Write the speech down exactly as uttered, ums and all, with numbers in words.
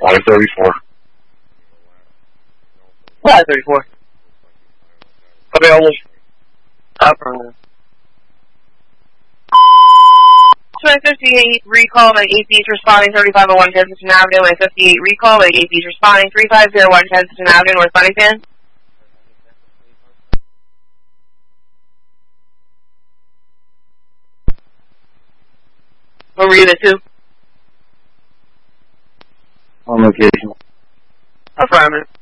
five thirty-four. five thirty-four. Available. Affirmative. twenty fifty-eight, recall at A Ps responding thirty-five oh one Kensington Avenue, and fifty-eight, recall at A Ps responding three five zero one Kensington Avenue, North Huntington. What were you the two? On location. Affirmative.